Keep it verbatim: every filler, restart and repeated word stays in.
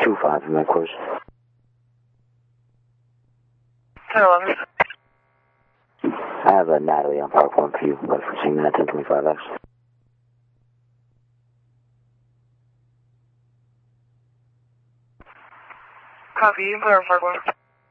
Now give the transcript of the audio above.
two five in my course. Hello. I have a Natalie on Park one for you, referencing that ten twenty-five X. Copy, you can put her on Park one.